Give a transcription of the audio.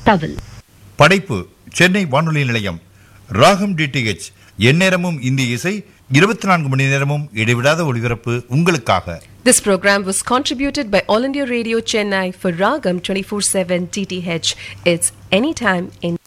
தவில். படைப்பு சென்னை வானொலி நிலையம். ராகம் டிடிஹெச் எந்நேரமும் இந்திய இசை, 24 மணி நேரமும் இடைவிடாத ஒளிபரப்பு உங்களுக்காக. This program was contributed by All India Radio Chennai for Ragam 24/7 TTH. It's anytime in